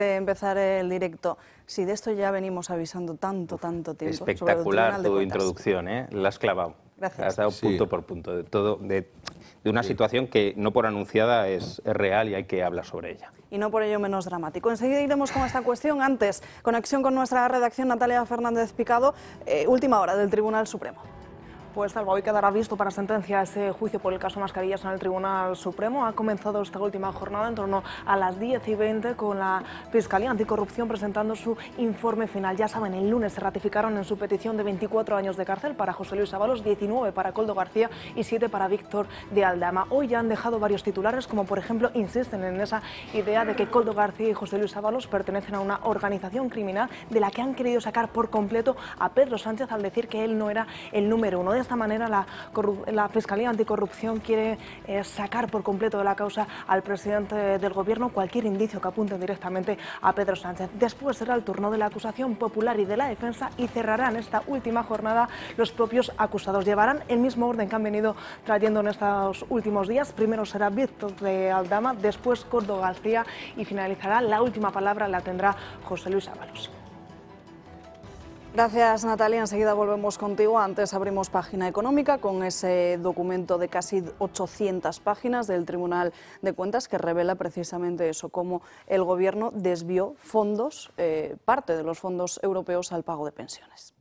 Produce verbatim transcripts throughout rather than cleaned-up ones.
Empezar el directo. Si de esto ya venimos avisando tanto, tanto tiempo. Espectacular tu introducción, ¿eh? La has clavado. Gracias. Has dado Sí. punto por punto de todo, de, de una Sí. situación que no por anunciada es, es real y hay que hablar sobre ella. Y no por ello menos dramático. Enseguida iremos con esta cuestión. Antes, conexión con nuestra redacción, Natalia Fernández Picado. Eh, última hora del Tribunal Supremo. Pues Alba, hoy quedará visto para sentencia ese juicio por el caso Mascarillas en el Tribunal Supremo. Ha comenzado esta última jornada en torno a las diez y veinte con la Fiscalía Anticorrupción presentando su informe final. Ya saben, el lunes se ratificaron en su petición de veinticuatro años de cárcel para José Luis Ábalos, diecinueve para Koldo García y siete para Víctor de Aldama. Hoy ya han dejado varios titulares, como por ejemplo insisten en esa idea de que Koldo García y José Luis Ábalos pertenecen a una organización criminal de la que han querido sacar por completo a Pedro Sánchez al decir que él no era el número uno. De esta manera la, la Fiscalía Anticorrupción quiere eh, sacar por completo de la causa al presidente del Gobierno cualquier indicio que apunte directamente a Pedro Sánchez. Después será el turno de la acusación popular y de la defensa y cerrarán esta última jornada los propios acusados. Llevarán el mismo orden que han venido trayendo en estos últimos días. Primero será Víctor de Aldama, después Koldo García y finalizará la última palabra la tendrá José Luis Ábalos. Gracias, Natalia. Enseguida volvemos contigo. Antes abrimos página económica con ese documento de casi ochocientas páginas del Tribunal de Cuentas que revela precisamente eso, cómo el Gobierno desvió fondos, eh, parte de los fondos europeos al pago de pensiones.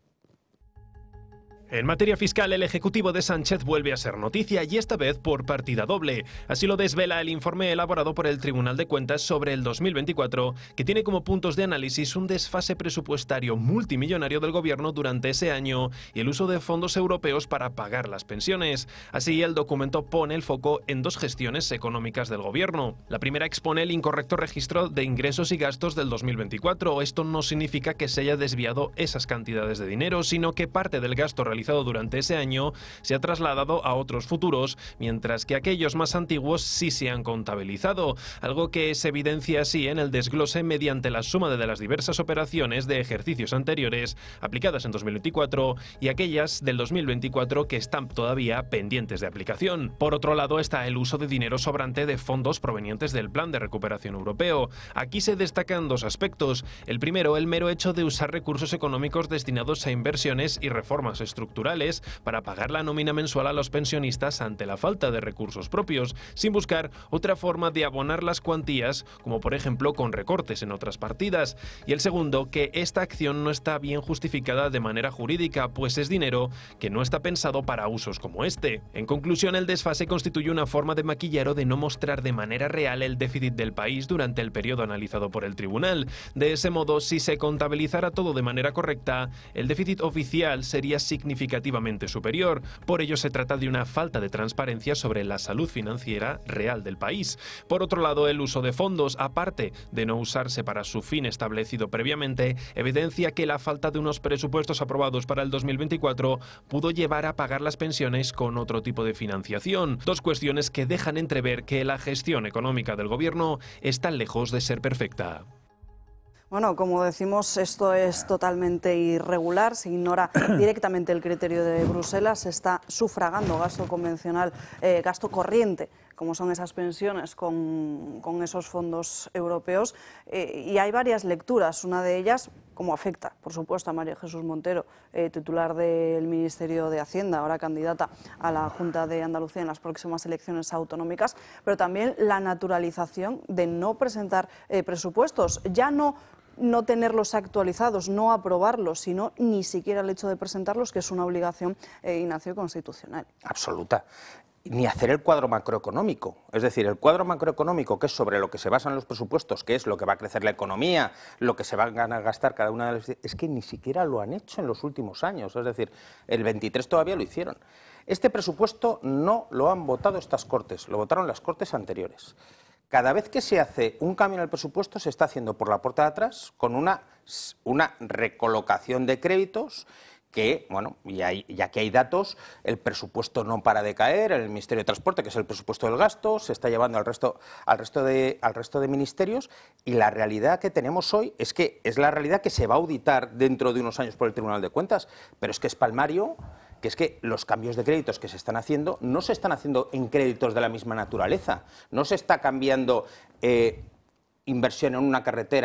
En materia fiscal, el Ejecutivo de Sánchez vuelve a ser noticia y esta vez por partida doble. Así lo desvela el informe elaborado por el Tribunal de Cuentas sobre el dos mil veinticuatro, que tiene como puntos de análisis un desfase presupuestario multimillonario del Gobierno durante ese año y el uso de fondos europeos para pagar las pensiones. Así, el documento pone el foco en dos gestiones económicas del Gobierno. La primera expone el incorrecto registro de ingresos y gastos del dos mil veinticuatro. Esto no significa que se haya desviado esas cantidades de dinero, sino que parte del gasto realizado durante ese año se ha trasladado a otros futuros, mientras que aquellos más antiguos sí se han contabilizado, algo que se evidencia así en el desglose mediante la suma de las diversas operaciones de ejercicios anteriores aplicadas en dos mil veinticuatro y aquellas del dos mil veinticuatro que están todavía pendientes de aplicación. Por otro lado está el uso de dinero sobrante de fondos provenientes del Plan de Recuperación Europeo. Aquí se destacan dos aspectos. El primero, el mero hecho de usar recursos económicos destinados a inversiones y reformas estructurales para pagar la nómina mensual a los pensionistas ante la falta de recursos propios, sin buscar otra forma de abonar las cuantías, como por ejemplo con recortes en otras partidas. Y el segundo, que esta acción no está bien justificada de manera jurídica, pues es dinero que no está pensado para usos como este. En conclusión, el desfase constituye una forma de maquillar o de no mostrar de manera real el déficit del país durante el periodo analizado por el tribunal. De ese modo, si se contabilizara todo de manera correcta, el déficit oficial sería significativo significativamente superior. Por ello se trata de una falta de transparencia sobre la salud financiera real del país. Por otro lado, el uso de fondos, aparte de no usarse para su fin establecido previamente, evidencia que la falta de unos presupuestos aprobados para el dos mil veinticuatro pudo llevar a pagar las pensiones con otro tipo de financiación. Dos cuestiones que dejan entrever que la gestión económica del Gobierno está lejos de ser perfecta. Bueno, como decimos, esto es totalmente irregular, se ignora directamente el criterio de Bruselas, se está sufragando gasto convencional, eh, gasto corriente, como son esas pensiones con, con esos fondos europeos, eh, y hay varias lecturas, una de ellas, cómo afecta, por supuesto, a María Jesús Montero, eh, titular del Ministerio de Hacienda, ahora candidata a la Junta de Andalucía en las próximas elecciones autonómicas, pero también la naturalización de no presentar eh, presupuestos, ya no no tenerlos actualizados, no aprobarlos, sino ni siquiera el hecho de presentarlos, que es una obligación, eh, Ignacio, constitucional. Absoluta. Ni hacer el cuadro macroeconómico, es decir, el cuadro macroeconómico, que es sobre lo que se basan los presupuestos, que es lo que va a crecer la economía, lo que se van a gastar cada una de las... Es que ni siquiera lo han hecho en los últimos años, es decir, el veintitrés todavía lo hicieron. Este presupuesto no lo han votado estas Cortes, lo votaron las Cortes anteriores. Cada vez que se hace un cambio en el presupuesto se está haciendo por la puerta de atrás con una, una recolocación de créditos que, bueno, y hay, ya que hay datos, el presupuesto no para de caer, el Ministerio de Transporte, que es el presupuesto del gasto, se está llevando al resto, al resto de, al resto de ministerios, y la realidad que tenemos hoy es que es la realidad que se va a auditar dentro de unos años por el Tribunal de Cuentas, pero es que es palmario, que es que los cambios de créditos que se están haciendo no se están haciendo en créditos de la misma naturaleza, no se está cambiando... Eh, inversión en una carretera